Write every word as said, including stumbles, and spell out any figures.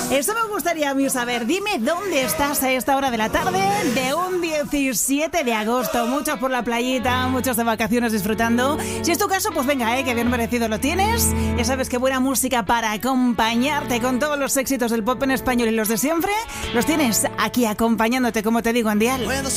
Eso me gustaría a mí saber. Dime dónde estás a esta hora de la tarde de un diecisiete de agosto. Muchos por la playita, muchos de vacaciones disfrutando. Si es tu caso, pues venga, eh, que bien merecido lo tienes. Ya sabes que buena música para acompañarte con todos los éxitos del pop en español y los de siempre los tienes aquí acompañándote, como te digo, en Dial. Puedo